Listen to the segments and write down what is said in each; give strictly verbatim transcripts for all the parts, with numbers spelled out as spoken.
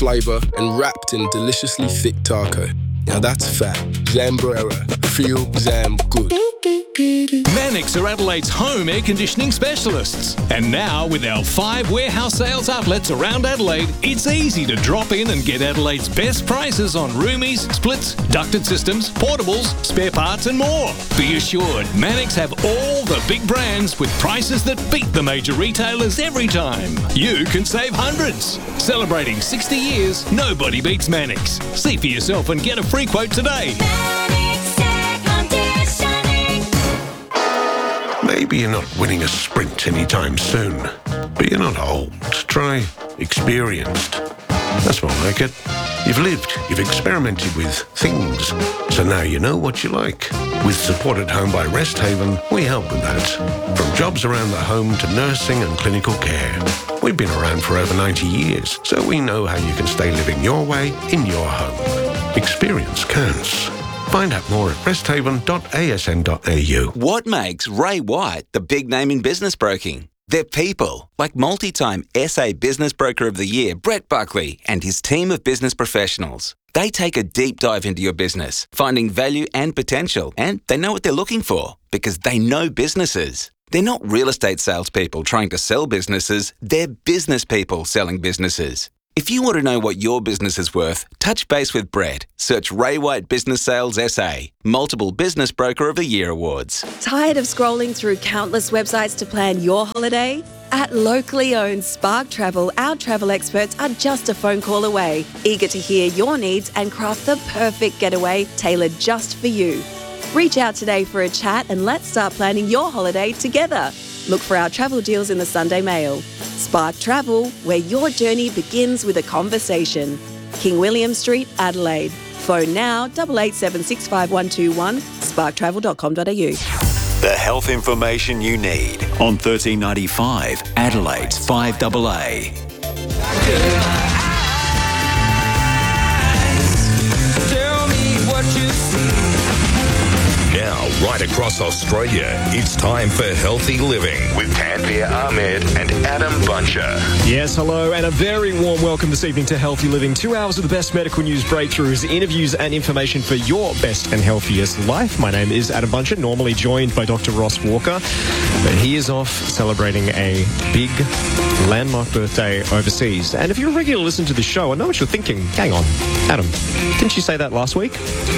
flavour and wrapped in deliciously thick taco. Now that's fat. Zambrera. Feel Zam good. Mannix are Adelaide's home air conditioning specialists. And now, with our five warehouse sales outlets around Adelaide, it's easy to drop in and get Adelaide's best prices on roomies, splits, ducted systems, portables, spare parts and more. Be assured, Mannix have all the big brands with prices that beat the major retailers every time. You can save hundreds. Celebrating sixty years, nobody beats Mannix. See for yourself and get a free quote today. Maybe you're not winning a sprint anytime soon, but you're not old. Try experienced. That's more like it. You've lived, you've experimented with things, so now you know what you like. With Support at Home by Rest Haven, we help with that. From jobs around the home to nursing and clinical care. We've been around for over ninety years, so we know how you can stay living your way in your home. Experience counts. Find out more at rest haven dot a s n dot a u. What makes Ray White the big name in business broking? They're people, like multi-time S A Business Broker of the Year, Brett Buckley, and his team of business professionals. They take a deep dive into your business, finding value and potential, and they know what they're looking for because they know businesses. They're not real estate salespeople trying to sell businesses, they're business people selling businesses. If you want to know what your business is worth, touch base with Brett. Search Ray White Business Sales S A, multiple Business Broker of the Year awards. Tired of scrolling through countless websites to plan your holiday? At locally owned Spark Travel, our travel experts are just a phone call away, eager to hear your needs and craft the perfect getaway tailored just for you. Reach out today for a chat and let's start planning your holiday together. Look for our travel deals in the Sunday Mail. Spark Travel, where your journey begins with a conversation. King William Street, Adelaide. Phone now, eight eight seven six five one two one, spark travel dot com dot a u. The health information you need on thirteen ninety-five, Adelaide's five A A. Tell me what you see. Now, right across Australia, it's time for Healthy Living with Tanvir Ahmed and Adam Buncher. Yes, hello, and a very warm welcome this evening to Healthy Living. Two hours of the best medical news breakthroughs, interviews and information for your best and healthiest life. My name is Adam Buncher, normally joined by Doctor Ross Walker, but he is off celebrating a big landmark birthday overseas. And if you're a regular listener to the show, I know what you're thinking. Hang on, Adam, didn't you say that last week?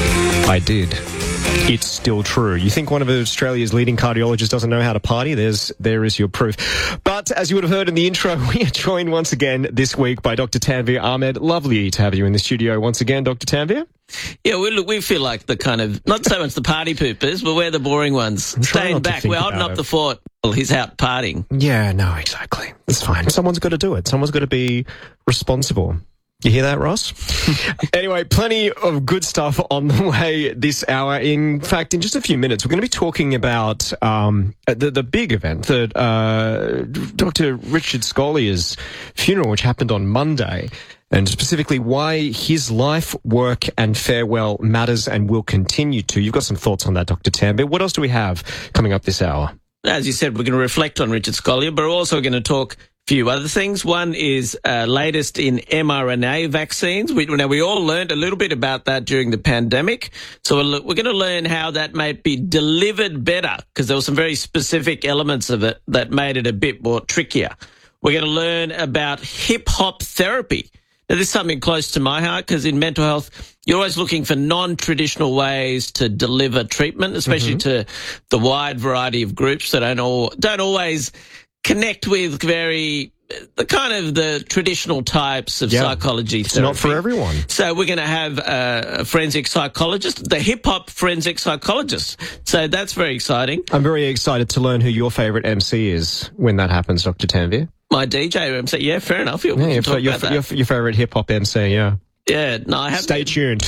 I did. It's still true. You think one of Australia's leading cardiologists doesn't know how to party? There's, there is your proof. But as you would have heard in the intro, we are joined once again this week by Doctor Tanvir Ahmed. Lovely to have you in the studio once again, Doctor Tanvir. Yeah, we look, we feel like the kind of, not so much the party poopers, but we're the boring ones. Staying back, we're holding up it. the fort while he's out partying. Yeah, no, exactly. It's fine. Someone's got to do it. Someone's got to be responsible. You hear that, Ross? Anyway, plenty of good stuff on the way this hour. In fact, in just a few minutes, we're going to be talking about um, the, the big event, that uh, Doctor Richard Scolier's funeral, which happened on Monday, and specifically why his life, work and farewell matters and will continue to. You've got some thoughts on that, Doctor Tanvir. What else do we have coming up this hour? As you said, we're going to reflect on Richard Scollier, but we're also going to talk few other things. One is uh, latest in mRNA vaccines. We, now, we all learned a little bit about that during the pandemic. So we're, we're going to learn how that might be delivered better, because there were some very specific elements of it that made it a bit more trickier. We're going to learn about hip-hop therapy. Now, this is something close to my heart, because in mental health, you're always looking for non-traditional ways to deliver treatment, especially mm-hmm. to the wide variety of groups that don't all don't always connect with very the kind of the traditional types of yeah, psychology it's therapy. Not for everyone. So we're going to have a, a forensic psychologist, the hip-hop forensic psychologist. So that's very exciting. I'm very excited to learn who your favourite M C is when that happens, Doctor Tanvir. My D J M C, yeah, fair enough. You'll, yeah, we'll your, talk your, about that. your, your favourite hip-hop M C, yeah. Yeah, no, I haven't. Stay tuned.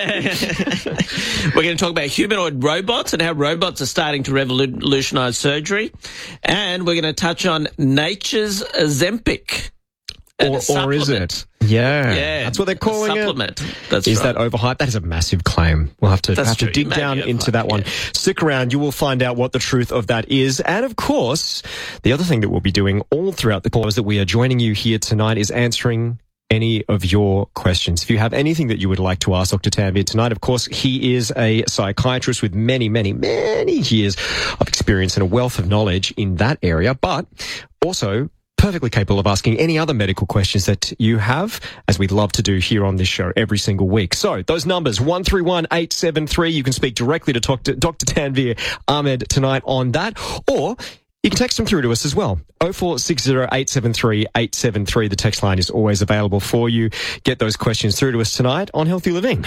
We're going to talk about humanoid robots and how robots are starting to revolutionise surgery. And we're going to touch on nature's Ozempic. Or, or is it? Yeah. Yeah. That's what they're calling supplement. it. Supplement. That's is right. that overhyped? That is a massive claim. We'll have to, That's have true. to dig down into that one. Yeah. Stick around. You will find out what the truth of that is. And, of course, the other thing that we'll be doing all throughout the course that we are joining you here tonight is answering any of your questions. If you have anything that you would like to ask Doctor Tanvir tonight, of course, he is a psychiatrist with many, many, many years of experience and a wealth of knowledge in that area, but also perfectly capable of asking any other medical questions that you have, as we'd love to do here on this show every single week. So those numbers, one three one, eight seven three, you can speak directly to Doctor Tanvir Ahmed tonight on that, or you can text them through to us as well. oh four six zero, eight seven three, eight seven three. The text line is always available for you. Get those questions through to us tonight on Healthy Living.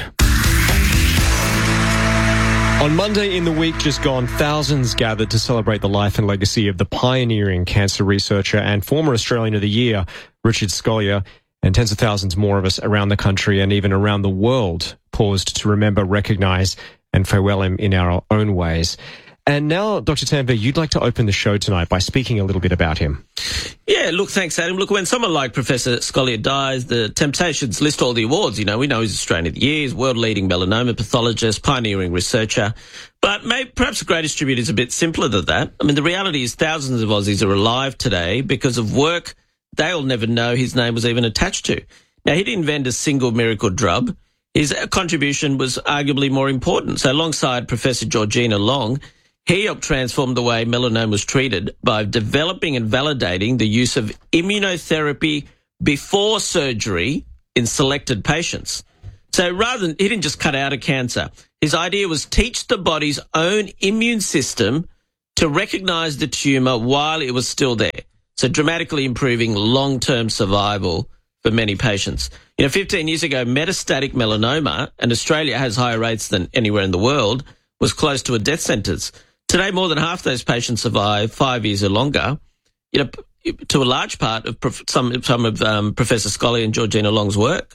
On Monday in the week just gone, thousands gathered to celebrate the life and legacy of the pioneering cancer researcher and former Australian of the Year, Richard Scolyer, and tens of thousands more of us around the country and even around the world paused to remember, recognise and farewell him in our own ways. And now, Doctor Tanvir, you'd like to open the show tonight by speaking a little bit about him. Yeah, look, thanks, Adam. Look, when someone like Professor Scolyer dies, the temptations list all the awards. You know, we know he's Australian of the Year, he's world-leading melanoma pathologist, pioneering researcher. But maybe, perhaps the greatest tribute is a bit simpler than that. I mean, the reality is thousands of Aussies are alive today because of work they'll never know his name was even attached to. Now, he didn't invent a single miracle drug. His contribution was arguably more important. So alongside Professor Georgina Long, he helped transform the way melanoma was treated by developing and validating the use of immunotherapy before surgery in selected patients. So rather than, he didn't just cut out a cancer. His idea was teach the body's own immune system to recognize the tumor while it was still there. So dramatically improving long-term survival for many patients. You know, fifteen years ago, metastatic melanoma, and Australia has higher rates than anywhere in the world, was close to a death sentence. Today, more than half those patients survive five years or longer, you know, to a large part of prof- some, some of um, Professor Scolyer and Georgina Long's work.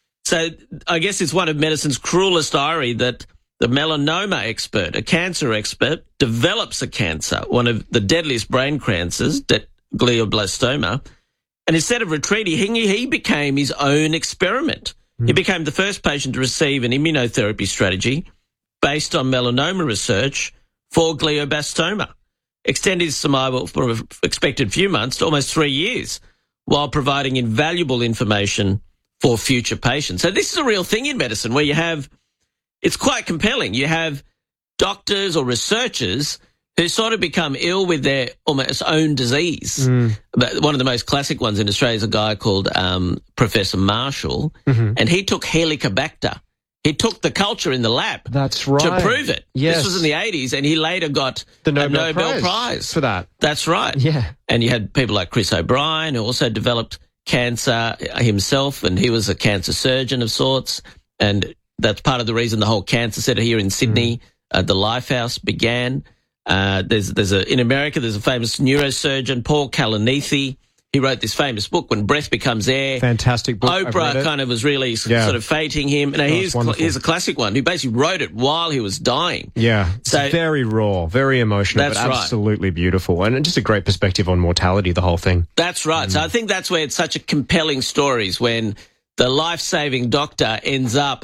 So I guess it's one of medicine's cruelest irony that the melanoma expert, a cancer expert, develops a cancer, one of the deadliest brain cancers, that glioblastoma, and instead of retreating, he, he became his own experiment. Mm. He became the first patient to receive an immunotherapy strategy based on melanoma research for glioblastoma, extended his survival from an expected few months to almost three years, while providing invaluable information for future patients. So this is a real thing in medicine where you have, it's quite compelling. You have doctors or researchers who sort of become ill with their almost own disease. Mm. But one of the most classic ones in Australia is a guy called um, Professor Marshall, mm-hmm. and he took Helicobacter. He took the culture in the lab. That's right. To prove it. Yes. This was in the eighties, and he later got the Nobel, a Nobel Prize, Prize for that. That's right. Yeah. And you had people like Chris O'Brien, who also developed cancer himself, and he was a cancer surgeon of sorts. And that's part of the reason the whole cancer centre here in Sydney, mm. uh, the Lifehouse, began. Uh, there's there's a in America there's a famous neurosurgeon, Paul Kalanithi. He wrote this famous book, When Breath Becomes Air. Fantastic book. Oprah kind of was really yeah. sort of fating him. Now, oh, here's, here's a classic one. He basically wrote it while he was dying. Yeah. It's so, very raw, very emotional, but absolutely right. beautiful. And just a great perspective on mortality, the whole thing. That's right. Mm. So I think that's where it's such a compelling story, is when the life-saving doctor ends up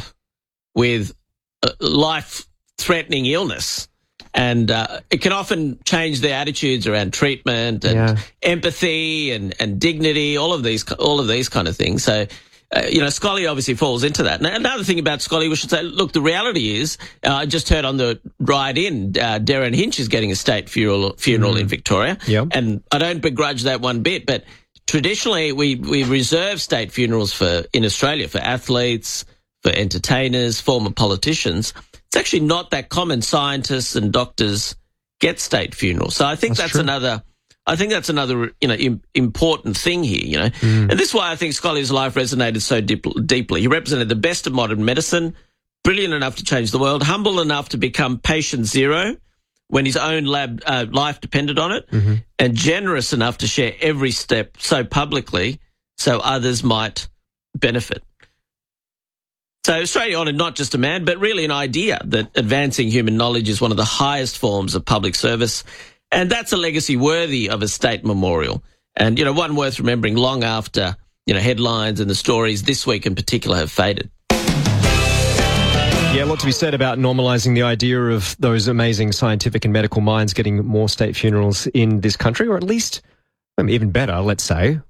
with a life-threatening illness. And uh, it can often change their attitudes around treatment and yeah. empathy and, and dignity, all of these all of these kind of things. So, uh, you know, Scolyer obviously falls into that. Now, another thing about Scolyer, we should say, look, the reality is, uh, I just heard on the ride in, uh, Darren Hinch is getting a state funeral, funeral mm. in Victoria. Yep. And I don't begrudge that one bit, but traditionally we, we reserve state funerals for in Australia for athletes, for entertainers, former politicians. It's actually not that common. Scientists and doctors get state funerals. So I think that's, that's another, I think that's another, you know, im- important thing here, you know. Mm. And this is why I think Scolyer's life resonated so deep, deeply. He represented the best of modern medicine, brilliant enough to change the world, humble enough to become patient zero when his own lab uh, life depended on it, mm-hmm. and generous enough to share every step so publicly so others might benefit. So Australia honoured not just a man, but really an idea that advancing human knowledge is one of the highest forms of public service. And that's a legacy worthy of a state memorial. And, you know, one worth remembering long after, you know, headlines and the stories this week in particular have faded. Yeah, a lot to be said about normalising the idea of those amazing scientific and medical minds getting more state funerals in this country, or at least, even better, let's say,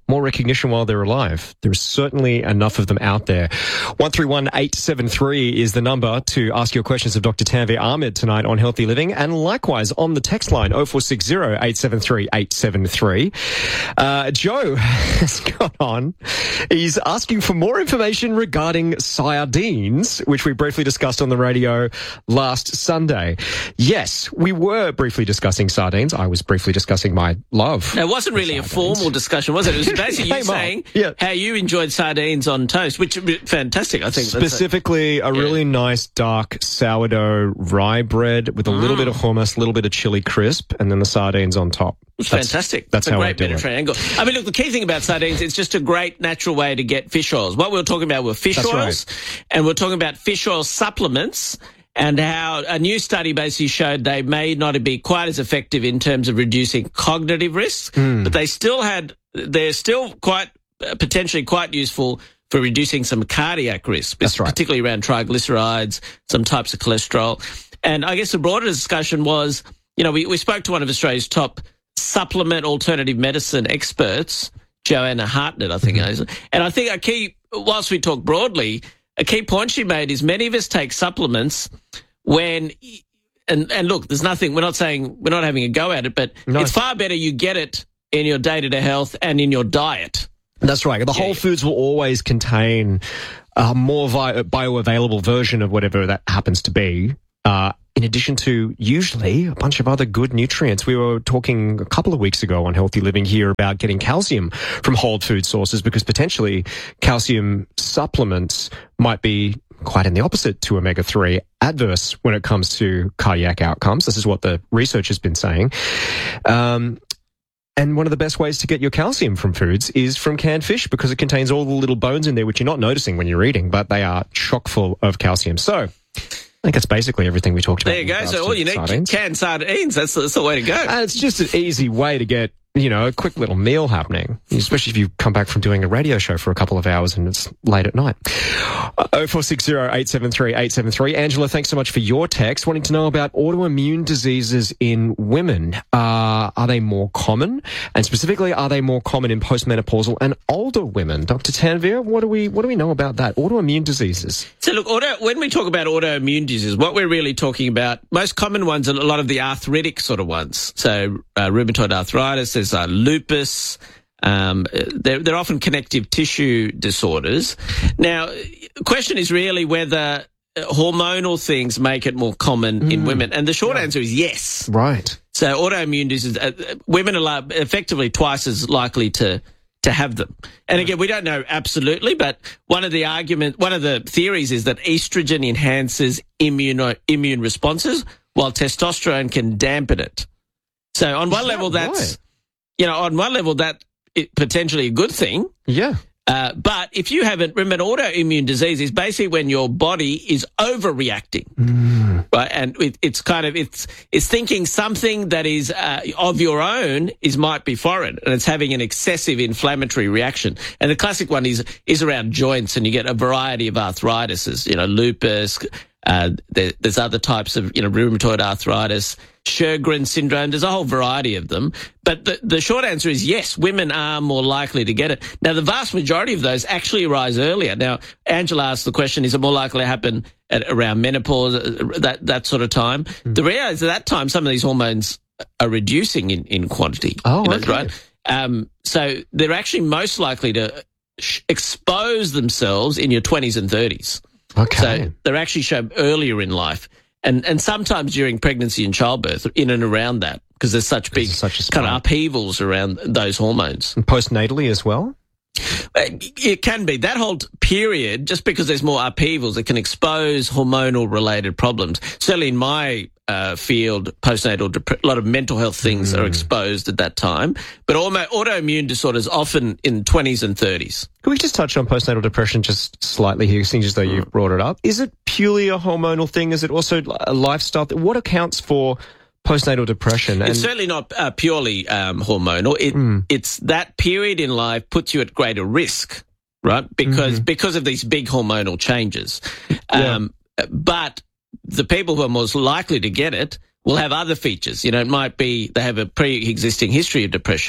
more recognition while they're alive. There's certainly enough of them out there. one three one eight seven three is the number to ask your questions of Doctor Tanvir Ahmed tonight on Healthy Living, and likewise on the text line oh four six oh eight seven three eight seven three. Uh, Joe has got on. He's asking for more information regarding sardines, which we briefly discussed on the radio last Sunday. Yes, we were briefly discussing sardines. I was briefly discussing my love. It wasn't really sardines. a formal discussion, was it? It was basically you saying yeah. how you enjoyed sardines on toast, which is fantastic, I think. Specifically, that's a, a really yeah. nice dark sourdough rye bread with a mm. little bit of hummus, a little bit of chili crisp, and then the sardines on top. It's that's, fantastic. That's it's how a I great do Mediterranean it. angle. I mean, look, the key thing about sardines, it's just a great natural way to get fish oils. What we were talking about were fish that's oils, right. and we're talking about fish oil supplements, and how a new study basically showed they may not be quite as effective in terms of reducing cognitive risks, mm. but they still had, they're still quite, uh, potentially quite useful for reducing some cardiac risk, That's right. particularly around triglycerides, some types of cholesterol. And I guess the broader discussion was, you know, we, we spoke to one of Australia's top supplement alternative medicine experts, Joanna Hartnett, I think, mm-hmm. and I think a key, whilst we talk broadly, a key point she made is many of us take supplements when, and, and look, there's nothing, we're not saying, we're not having a go at it, but no. it's far better you get it in your day-to-day health and in your diet. That's right. The yeah. Whole Foods will always contain a more vi- bioavailable version of whatever that happens to be, uh, in addition to usually a bunch of other good nutrients. We were talking a couple of weeks ago on Healthy Living here about getting calcium from whole food sources, because potentially calcium supplements might be quite in the opposite to omega three, adverse when it comes to cardiac outcomes. This is what the research has been saying. Um, And one of the best ways to get your calcium from foods is from canned fish, because it contains all the little bones in there, which you're not noticing when you're eating, but they are chock full of calcium. So I think that's basically everything we talked about. There you go. So all you need is canned sardines. That's, that's the way to go. And it's just an easy way to get, you know, a quick little meal happening, especially if you come back from doing a radio show for a couple of hours and it's late at night. oh four six oh eight seven three eight seven three. Angela, thanks so much for your text, wanting to know about autoimmune diseases in women. Uh, are they more common? And specifically, are they more common in postmenopausal and older women? Doctor Tanvir, what do we what do we know about that? Autoimmune diseases. So look, auto, when we talk about autoimmune diseases, what we're really talking about, most common ones are a lot of the arthritic sort of ones. So uh, rheumatoid arthritis, there's uh, lupus. Um, they're, they're often connective tissue disorders. Now, the question is really whether hormonal things make it more common mm. in women. And the short yeah. answer is yes. Right. So autoimmune diseases, uh, women are effectively twice as likely to to have them. And again, we don't know absolutely, but one of the argument, one of the theories is that estrogen enhances immune immune responses, while testosterone can dampen it. So on one level, that's right? you know, on one level that is potentially a good thing. Yeah. Uh, but if you haven't, remember, autoimmune disease is basically when your body is overreacting, mm. right? And it, it's kind of it's it's thinking something that is uh, of your own is might be foreign, and it's having an excessive inflammatory reaction. And the classic one is is around joints, and you get a variety of arthritises, you know, lupus. Uh, there, there's other types of, you know, rheumatoid arthritis, Sjögren's syndrome. There's a whole variety of them. But the, the short answer is yes, women are more likely to get it. Now, the vast majority of those actually arise earlier. Now, Angela asked the question, is it more likely to happen at around menopause, that, that sort of time? Mm. The reality is at that time, some of these hormones are reducing in, in quantity. Oh, you know, okay. Right? Um, so they're actually most likely to sh- expose themselves in your twenties and thirties. Okay. So they're actually shown earlier in life, and and sometimes during pregnancy and childbirth, in and around that, because there's such big such kind of upheavals around those hormones. And postnatally as well? It can be. That whole period, just because there's more upheavals, it can expose hormonal-related problems. Certainly in my uh, field, postnatal, dep- a lot of mental health things mm. are exposed at that time. But auto- autoimmune disorders often in twenties and thirties. Can we just touch on postnatal depression just slightly here, seeing as though you've brought it up? Is it purely a hormonal thing? Is it also a lifestyle? What accounts for postnatal depression? And it's certainly not uh, purely um, hormonal. It, mm. It's that period in life puts you at greater risk, right? Because mm-hmm. because of these big hormonal changes. Yeah. Um, but the people who are most likely to get it will have other features. You know, it might be they have a pre-existing history of depression.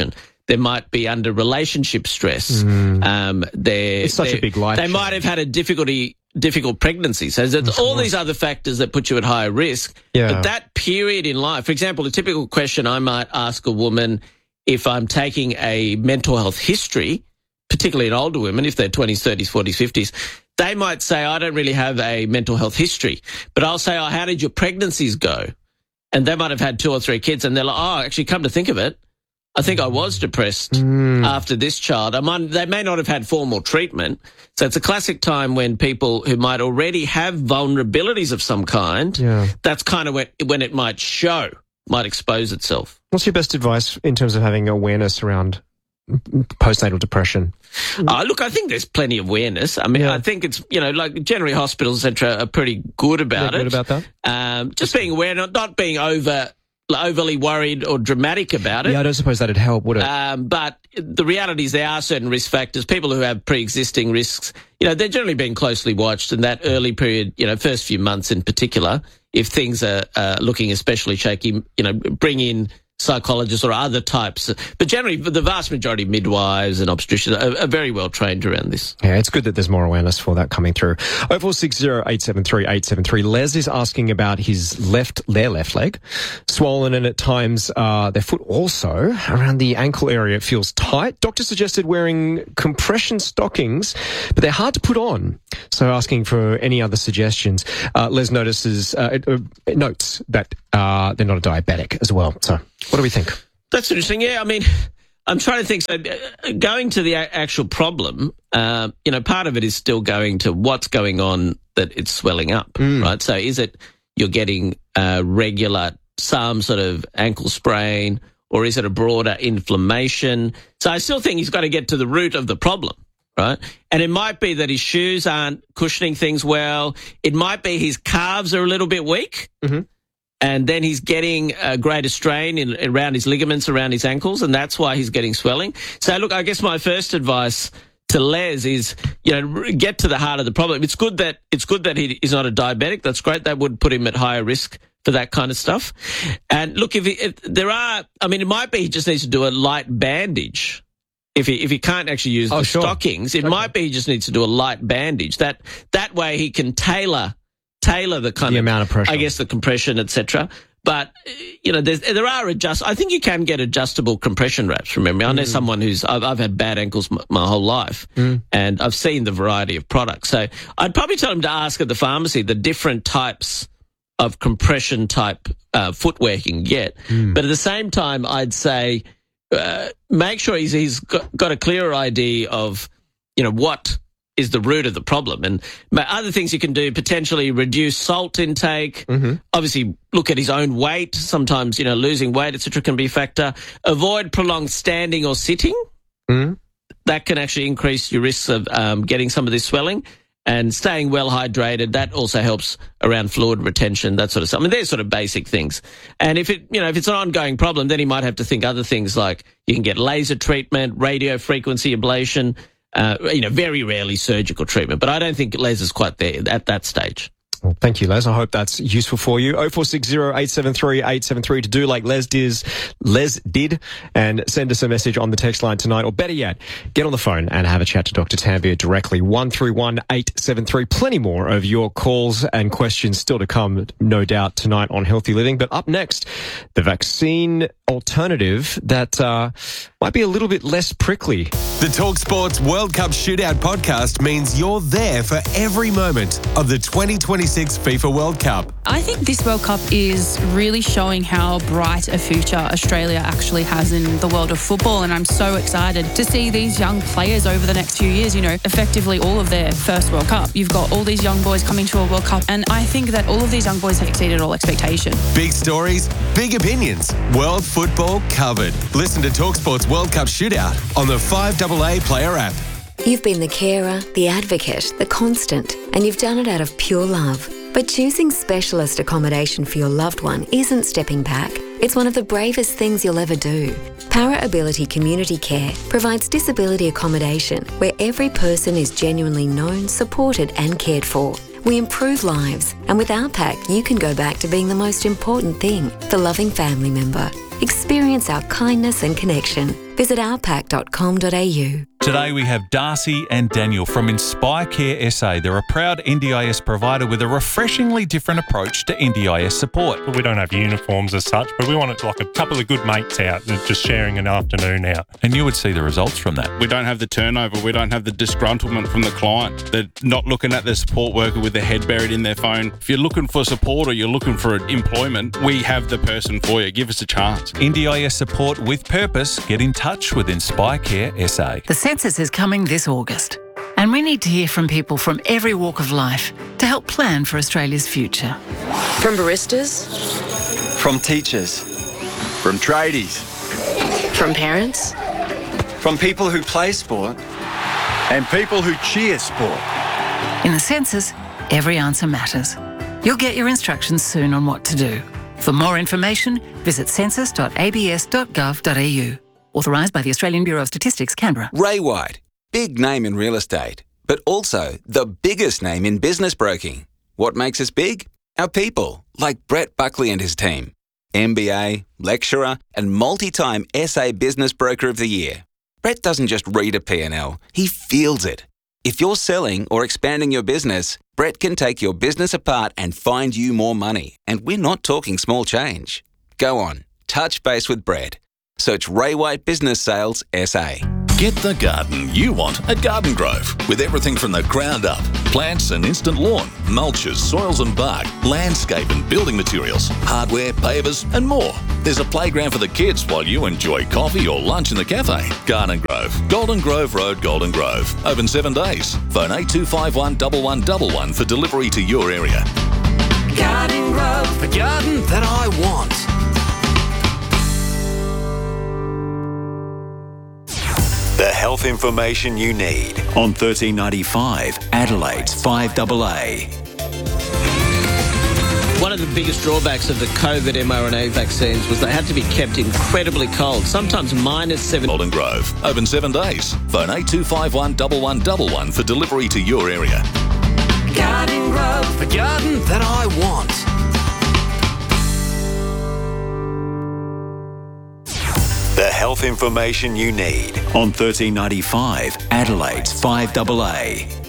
They might be under relationship stress. Mm. Um, they're, It's such a they're- big life They change. might have had a difficulty, difficult pregnancy. So there's all these other factors that put you at higher risk. Yeah. But that period in life, for example, a typical question I might ask a woman if I'm taking a mental health history, particularly in older women, if they're twenties, thirties, forties, fifties, they might say, I don't really have a mental health history. But I'll say, oh, how did your pregnancies go? And they might have had two or three kids, and they're like, oh, actually, come to think of it, I think I was depressed Mm. after this child. I might, they may not have had formal treatment. So it's a classic time when people who might already have vulnerabilities of some kind, Yeah. that's kind of when, when it might show, might expose itself. What's your best advice in terms of having awareness around postnatal depression? Uh, look, I think there's plenty of awareness. I mean, Yeah. I think it's, you know, like generally hospitals, et cetera, are pretty good about They're it. good about that? Um, just being aware, not, not being over overly worried or dramatic about it. Yeah, I don't suppose that'd help, would it? Um, but the reality is there are certain risk factors. People who have pre-existing risks, you know, they're generally being closely watched in that early period, you know, first few months in particular. If things are uh, looking especially shaky, you know, bring in psychologists or other types. But generally, the vast majority of midwives and obstetricians are, are very well trained around this. Yeah, it's good that there's more awareness for that coming through. oh four six zero, eight seven three, eight seven three. Les is asking about his left, their left leg, swollen, and at times uh, their foot also. Around the ankle area, it feels tight. Doctor suggested wearing compression stockings, but they're hard to put on. So asking for any other suggestions. Uh, Les notices, uh, it, uh, it notes that uh, they're not a diabetic as well. So what do we think? That's interesting. Yeah, I mean, I'm trying to think. So uh, going to the a- actual problem, uh, you know, part of it is still going to what's going on that it's swelling up, right? So is it you're getting uh, regular, some sort of ankle sprain, or is it a broader inflammation? So I still think he's got to get to the root of the problem, right? And it might be that his shoes aren't cushioning things well. It might be his calves are a little bit weak. Mm-hmm. And then he's getting a greater strain in, around his ligaments, around his ankles, and that's why he's getting swelling. So, look, I guess my first advice to Les is, you know, get to the heart of the problem. It's good that it's good that he is not a diabetic. That's great. That would put him at higher risk for that kind of stuff. And look, if, he, if there are, I mean, it might be he just needs to do a light bandage. If he if he can't actually use Oh, the sure. stockings, it might be he just needs to do a light bandage. That that way he can tailor. tailor the kind The of amount of pressure. I guess the compression, et cetera. But you know, there's, there are adjust. I think you can get adjustable compression wraps from memory. I know someone who's I've, I've had bad ankles my, my whole life, and I've seen the variety of products. So I'd probably tell him to ask at the pharmacy the different types of compression type uh, footwear he can get. But at the same time, I'd say uh, make sure he's he's got, got a clearer idea of you know what is the root of the problem. And other things you can do, potentially reduce salt intake, Mm-hmm. obviously look at his own weight. Sometimes, you know, losing weight, et cetera, can be a factor. Avoid prolonged standing or sitting. Mm-hmm. That can actually increase your risks of um, getting some of this swelling. And staying well hydrated, that also helps around fluid retention, that sort of stuff. I mean, they're sort of basic things. And if it, you know, if it's an ongoing problem, then he might have to think other things like you can get laser treatment, radio frequency ablation, Uh, you know, very rarely surgical treatment, but I don't think Les is quite there at that stage. Well, thank you, Les. I hope that's useful for you. oh four six zero, eight seven three, eight seven three to do like Les did, Les did and send us a message on the text line tonight, or better yet, get on the phone and have a chat to Doctor Tanvir directly. one three one, eight seven three. Plenty more of your calls and questions still to come, no doubt, tonight on Healthy Living. But up next, the vaccine alternative that uh, might be a little bit less prickly. The TalkSports World Cup Shootout podcast means you're there for every moment of the twenty twenty-six FIFA World Cup. I think this World Cup is really showing how bright a future Australia actually has in the world of football, and I'm so excited to see these young players over the next few years, you know, effectively all of their first World Cup. You've got all these young boys coming to a World Cup, and I think that all of these young boys have exceeded all expectation. Big stories, big opinions, world football covered. Listen to TalkSports World Cup Shootout on the five A A Player app. You've been the carer, the advocate, the constant, and you've done it out of pure love. But choosing specialist accommodation for your loved one isn't stepping back. It's one of the bravest things you'll ever do. Para Ability Community Care provides disability accommodation where every person is genuinely known, supported and cared for. We improve lives, and with our pack, you can go back to being the most important thing, the loving family member. Experience our kindness and connection. Visit our pack dot com dot a u. Today we have Darcy and Daniel from Inspire Care S A. They're a proud N D I S provider with a refreshingly different approach to N D I S support. We don't have uniforms as such, but we want it like a couple of good mates out just sharing an afternoon out. And you would see the results from that. We don't have the turnover. We don't have the disgruntlement from the client. They're not looking at the support worker with their head buried in their phone. If you're looking for support or you're looking for employment, we have the person for you. Give us a chance. N D I S support with purpose. Get in touch with Inspire Care S A. The census is coming this August, and we need to hear from people from every walk of life to help plan for Australia's future. From baristas, from teachers, from tradies, from parents, from people who play sport, and people who cheer sport. In the census, every answer matters. You'll get your instructions soon on what to do. For more information, visit census dot a b s dot gov dot a u. Authorised by the Australian Bureau of Statistics, Canberra. Ray White, big name in real estate, but also the biggest name in business broking. What makes us big? Our people, like Brett Buckley and his team. M B A, lecturer, and multi-time S A Business Broker of the Year. Brett doesn't just read a P and L, he feels it. If you're selling or expanding your business, Brett can take your business apart and find you more money. And we're not talking small change. Go on, touch base with Brett. Search Ray White Business Sales S A. Get the garden you want at Garden Grove. With everything from the ground up, plants and instant lawn, mulches, soils and bark, landscape and building materials, hardware, pavers and more. There's a playground for the kids while you enjoy coffee or lunch in the cafe. Garden Grove, Golden Grove Road, Golden Grove. Open seven days. Phone eight two five one, one one one one for delivery to your area. Garden Grove, the garden that I want. The health information you need on thirteen ninety-five Adelaide's five double A. One of the biggest drawbacks of the COVID mRNA vaccines was they had to be kept incredibly cold, sometimes minus seven. Golden Grove, open seven days. Phone eight two five one, one one one one for delivery to your area. Garden Grove, the garden that I want. The health information you need on thirteen ninety-five Adelaide's five double A.